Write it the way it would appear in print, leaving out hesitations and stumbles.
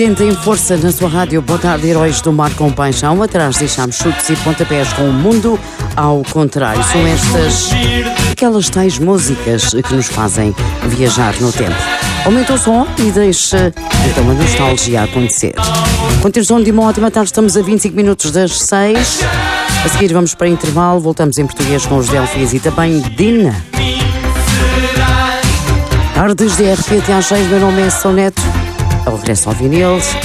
Tentem força na sua rádio. Boa tarde, heróis do mar com paixão. Atrás deixamos chutes e pontapés com o mundo ao contrário. São estas aquelas tais músicas que nos fazem viajar no tempo. Aumenta o som e deixa então a nostalgia acontecer. Continuação de uma ótima tarde. Estamos a 25 minutos das 6. A seguir vamos para intervalo. Voltamos em português com os Delfins e também Dina. Tardes de RP até às 6. Meu nome é São Neto. Eu regresso ao vinil.